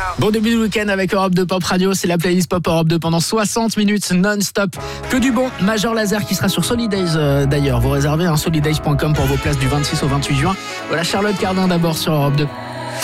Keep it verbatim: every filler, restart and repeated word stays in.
Bon début de week-end avec Europe deux Pop Radio, c'est la playlist Pop Europe deux pendant soixante minutes non-stop. Que du bon, Major Lazer qui sera sur Solidays euh, d'ailleurs. Vous réservez hein, solidays point com pour vos places du vingt-six au vingt-huit juin. Voilà Charlotte Cardin d'abord sur Europe deux.